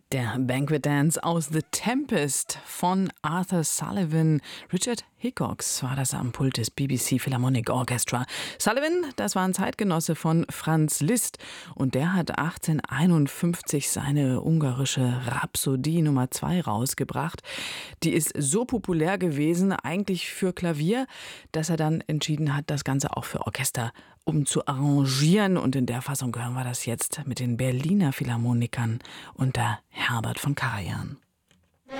Der Banquet Dance aus The Tempest von Arthur Sullivan. Richard Hickox war das am Pult des BBC Philharmonic Orchestra. Sullivan, das war ein Zeitgenosse von Franz Liszt und der hat 1851 seine ungarische Rhapsodie Nummer 2 rausgebracht. Die ist so populär gewesen, eigentlich für Klavier, dass er dann entschieden hat, das Ganze auch für Orchester umzuarrangieren. Und in der Fassung hören wir das jetzt mit den Berliner Philharmonikern unter Herbert von Karajan.